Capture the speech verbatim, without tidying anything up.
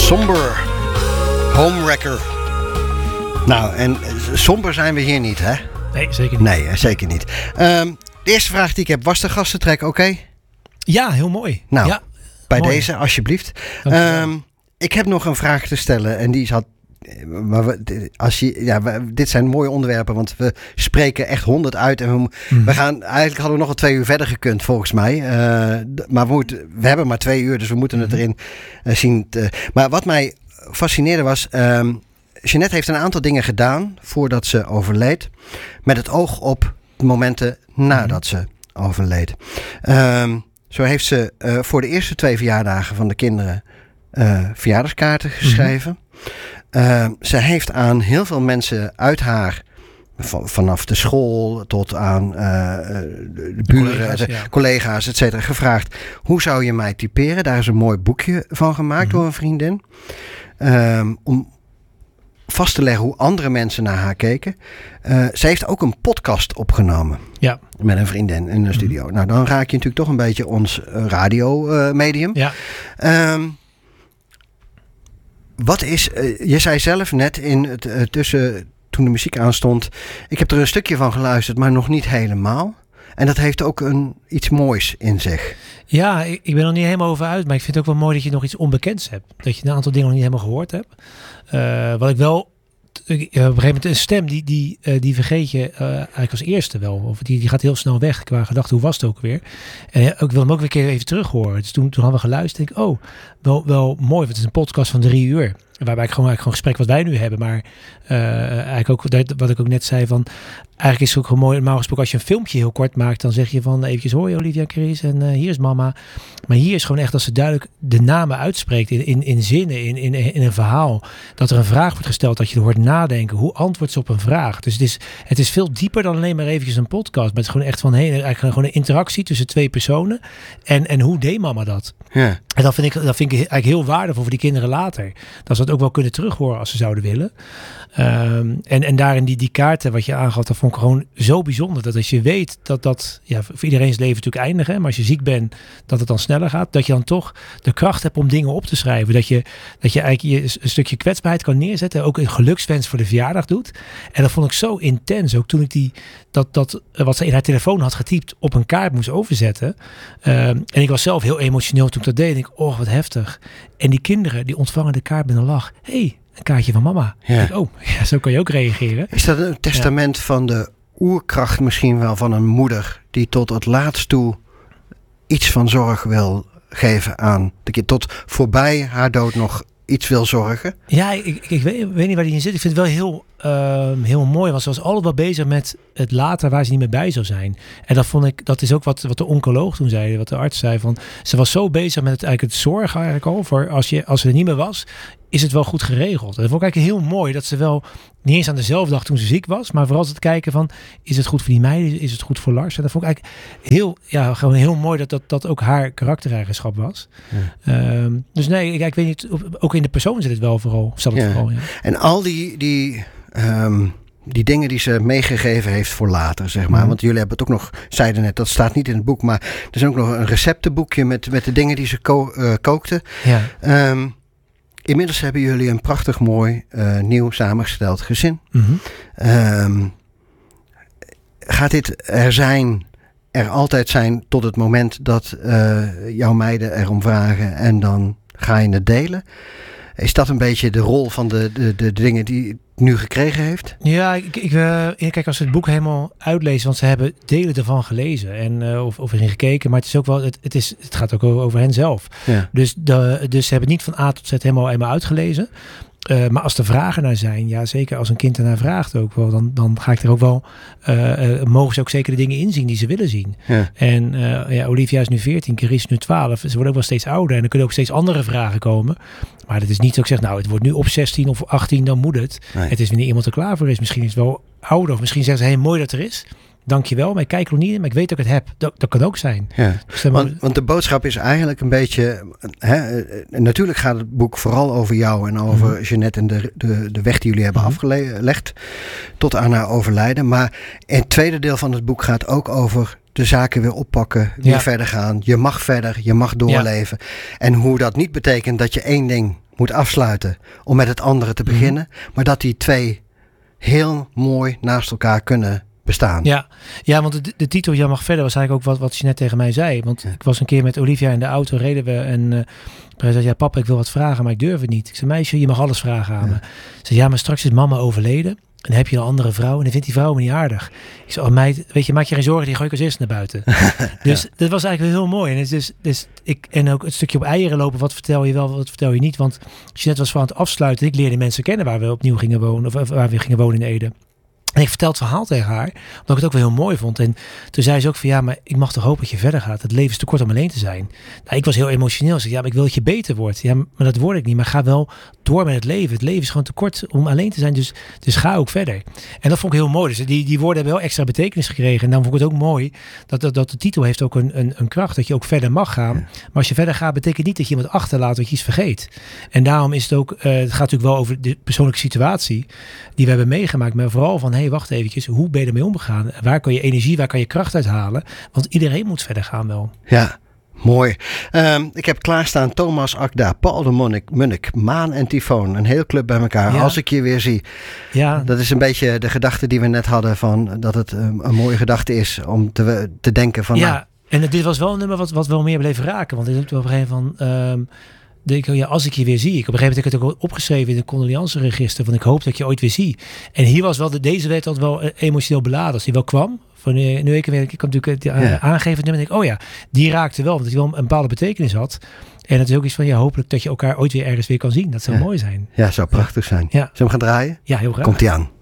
Somber. Homewrecker. Nou, en somber zijn we hier niet, hè? Nee, zeker niet. Nee, zeker niet. Um, de eerste vraag die ik heb, was de gastentrek oké? Okay? Ja, heel mooi. Nou, ja, bij mooi. deze, alsjeblieft. Um, ik heb nog een vraag te stellen en die zat... Maar we, als je, ja, we, dit zijn mooie onderwerpen, want we spreken echt honderd uit. En we, mm. we gaan, eigenlijk hadden we nog al twee uur verder gekund, volgens mij. Uh, maar we, moeten, we hebben maar twee uur, dus we moeten het erin uh, zien. Te, maar wat mij fascineerde was... Um, Jeanette heeft een aantal dingen gedaan voordat ze overleed. Met het oog op de momenten nadat ze overleed. Um, zo heeft ze uh, voor de eerste twee verjaardagen van de kinderen uh, verjaardagskaarten geschreven. Mm-hmm. Uh, ze heeft aan heel veel mensen uit haar, van, vanaf de school tot aan uh, de, de buren, collega's, de, ja. collega's, et cetera, gevraagd: hoe zou je mij typeren? Daar is een mooi boekje van gemaakt mm-hmm. door een vriendin. Um, om vast te leggen hoe andere mensen naar haar keken. Uh, ze heeft ook een podcast opgenomen. Ja. Met een vriendin in de studio. Mm-hmm. Nou, dan raak je natuurlijk toch een beetje ons uh, radiomedium. Ja. Um, wat is... Uh, je zei zelf net in het uh, tussen... Toen de muziek aanstond... Ik heb er een stukje van geluisterd, maar nog niet helemaal. En dat heeft ook een, iets moois in zich. Ja, ik, ik ben er niet helemaal over uit. Maar ik vind het ook wel mooi dat je nog iets onbekends hebt. Dat je een aantal dingen nog niet helemaal gehoord hebt. Uh, wat ik wel... Uh, op een gegeven moment een stem, die, die, uh, die vergeet je uh, eigenlijk als eerste wel. Of die, die gaat heel snel weg qua gedachte. Hoe was het ook weer? En uh, ik wil hem ook weer een keer even terug horen. Dus toen, toen hadden we geluisterd. Denk ik, oh, wel, wel mooi. Want het is een podcast van drie uur. Waarbij ik gewoon eigenlijk gewoon gesprek wat wij nu hebben. Maar uh, eigenlijk ook wat ik ook net zei van... Eigenlijk is het ook gewoon mooi. Normaal gesproken als je een filmpje heel kort maakt... dan zeg je van eventjes hoor je Olivia Chris en uh, hier is mama. Maar hier is gewoon echt als ze duidelijk de namen uitspreekt... in, in, in zinnen, in, in, in een verhaal. Dat er een vraag wordt gesteld, dat je er hoort nadenken. Hoe antwoordt ze op een vraag? Dus het is, het is veel dieper dan alleen maar eventjes een podcast. Maar het is gewoon echt van hey, eigenlijk gewoon een interactie tussen twee personen. En, en hoe deed mama dat? Ja. En dat vind ik, dat vind ik eigenlijk heel waardevol voor die kinderen later. Dat ze dat ook wel kunnen terughoren als ze zouden willen. Um, en, en daarin die, die kaarten wat je aangaf, dat vond ik gewoon zo bijzonder. Dat als je weet dat dat, ja, voor iedereen's leven natuurlijk eindigt. Hè, maar als je ziek bent, dat het dan sneller gaat. Dat je dan toch de kracht hebt om dingen op te schrijven. Dat je, dat je eigenlijk je een stukje kwetsbaarheid kan neerzetten. Ook een gelukswens voor de verjaardag doet. En dat vond ik zo intens. Ook toen ik die, dat, dat wat ze in haar telefoon had getypt op een kaart moest overzetten. Um, en ik was zelf heel emotioneel toen ik dat deed. En ik, oh wat heftig. En die kinderen die ontvangen de kaart met een lach. Hey, een kaartje van mama. Ja. Ik, oh, ja, zo kan je ook reageren. Is dat een testament ja. van de oerkracht misschien wel van een moeder... die tot het laatst toe iets van zorg wil geven aan de kind? Tot voorbij haar dood nog iets wil zorgen? Ja, ik, ik, ik weet, weet niet waar die in zit. Ik vind het wel heel, uh, heel mooi. Want ze was altijd wel bezig met het later waar ze niet meer bij zou zijn. En dat vond ik, dat is ook wat, wat de oncoloog toen zei, wat de arts zei. Van, ze was zo bezig met het, eigenlijk het zorgen eigenlijk al. Voor als, je, als ze er niet meer was, is het wel goed geregeld. En dat vond ik eigenlijk heel mooi. Dat ze wel niet eens aan dezelfde dag toen ze ziek was. Maar vooral het kijken van, is het goed voor die meiden? Is het goed voor Lars? En dat vond ik eigenlijk heel, ja, gewoon heel mooi dat dat, dat ook haar karaktereigenschap was. Ja. Um, dus nee, ik, ik weet niet, ook in de persoon zit het wel vooral. Zat het ja. vooral ja. En al die... die um... die dingen die ze meegegeven heeft voor later, zeg maar. Mm. Want jullie hebben het ook nog, zeiden net, dat staat niet in het boek, maar er is ook nog een receptenboekje met, met de dingen die ze ko- uh, kookten. Ja. Um, inmiddels hebben jullie een prachtig mooi, uh, nieuw samengesteld gezin. Mm-hmm. Um, gaat dit er zijn, er altijd zijn tot het moment dat uh, jouw meiden erom vragen en dan ga je het delen? Is dat een beetje de rol van de, de, de dingen die het nu gekregen heeft? Ja, ik, ik, uh, kijk, als ze het boek helemaal uitlezen, want ze hebben delen ervan gelezen en uh, of, of erin gekeken, maar het is ook wel, het, het, is, het gaat ook over hen zelf. Ja. Dus, de, dus ze hebben het niet van A tot Z helemaal, helemaal uitgelezen. Uh, maar als er vragen naar zijn, ja zeker als een kind ernaar vraagt ook wel, dan, dan ga ik er ook wel, uh, uh, mogen ze ook zeker de dingen inzien die ze willen zien. Ja. En uh, ja, Olivia is nu veertien, Chris is nu twaalf, ze worden ook wel steeds ouder en er kunnen ook steeds andere vragen komen. Maar het is niet zo dat ik zeg, nou het wordt nu op zestien of achttien, dan moet het. Nee. Het is wanneer iemand er klaar voor is, misschien is het wel ouder of misschien zeggen ze, hey, mooi dat er is. Dankjewel, maar ik kijk er nog niet in, maar ik weet dat ik het heb. Dat, dat kan ook zijn. Ja. Dus dan want, want de boodschap is eigenlijk een beetje... Hè, natuurlijk gaat het boek vooral over jou en over mm-hmm. Jeanette en de, de, de weg die jullie hebben mm-hmm. afgelegd tot aan haar overlijden. Maar het tweede deel van het boek gaat ook over de zaken weer oppakken, weer ja. verder gaan. Je mag verder, je mag doorleven. Ja. En hoe dat niet betekent dat je één ding moet afsluiten om met het andere te beginnen. Mm-hmm. Maar dat die twee heel mooi naast elkaar kunnen bestaan. Ja, ja want de, de titel Jan mag verder was eigenlijk ook wat, wat je net tegen mij zei. Want ja. ik was een keer met Olivia in de auto, reden we en uh, hij zei, ja papa, ik wil wat vragen, maar ik durf het niet. Ik zei, meisje, je mag alles vragen aan ja. me. Ze zei, ja, maar straks is mama overleden. En dan heb je een andere vrouw en dan vindt die vrouw me niet aardig. Ik zei, oh meid, weet je, maak je geen zorgen, die gooi ik als eerste naar buiten. Dus ja. dat was eigenlijk heel mooi. En, dus, dus ik, en ook het stukje op eieren lopen, wat vertel je wel, wat vertel je niet. Want als je net was van het afsluiten, ik leerde mensen kennen waar we opnieuw gingen wonen, of waar we gingen wonen in Ede. En ik vertelde het verhaal tegen haar, omdat ik het ook wel heel mooi vond. En toen zei ze ook van, ja, maar ik mag toch hopen dat je verder gaat. Het leven is te kort om alleen te zijn. Nou, ik was heel emotioneel. Ik zei, ja, maar ik wil dat je beter wordt. Ja, maar dat word ik niet. Maar ga wel door met het leven. Het leven is gewoon te kort om alleen te zijn. Dus, dus ga ook verder. En dat vond ik heel mooi. Dus die, die woorden hebben wel extra betekenis gekregen. En dan vond ik het ook mooi dat, dat, dat de titel heeft ook een, een, een kracht. Dat je ook verder mag gaan. Ja. Maar als je verder gaat, betekent niet dat je iemand achterlaat, dat je iets vergeet. En daarom is het ook, uh, het gaat natuurlijk wel over de persoonlijke situatie die we hebben meegemaakt. Maar vooral van, hé, hey, wacht eventjes. Hoe ben je ermee omgegaan? Waar kan je energie, waar kan je kracht uithalen? Want iedereen moet verder gaan wel. Ja, mooi. Um, ik heb klaarstaan Thomas Akda, Paul de Munnik, Munnik, Maan en Tyfoon. Een heel club bij elkaar. Ja. Als ik je weer zie. Ja. Dat is een beetje de gedachte die we net hadden van dat het um, een mooie gedachte is om te, te denken van... Ja, nou, en dit was wel een nummer wat, wat wel meer bleef raken. Want dit is ook op een gegeven moment van... Um, denk ik, ja, als ik je weer zie. Ik op een gegeven moment heb ik het ook opgeschreven in het condoleanceregister. Van ik hoop dat je ooit weer zie. En hier was wel, de, deze werd altijd wel emotioneel beladen. Als die wel kwam. Van, uh, nu ik, ik kan natuurlijk uh, ja. aangeven. En denk ik, oh ja, die raakte wel. Want die wel een bepaalde betekenis had. En het is ook iets van, ja, hopelijk dat je elkaar ooit weer ergens weer kan zien. Dat zou ja. mooi zijn. Ja, zou prachtig zijn. Ja. Zullen we hem gaan draaien? Ja, heel graag. Komt-ie aan.